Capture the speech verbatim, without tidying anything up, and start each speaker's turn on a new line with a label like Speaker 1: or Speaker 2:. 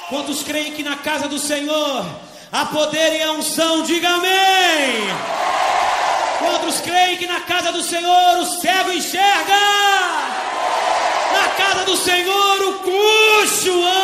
Speaker 1: Quantos creem que na casa do Senhor há poder e a unção? Diga amém. Quantos creem que na casa do Senhor o cego enxerga? Na casa do Senhor o coxo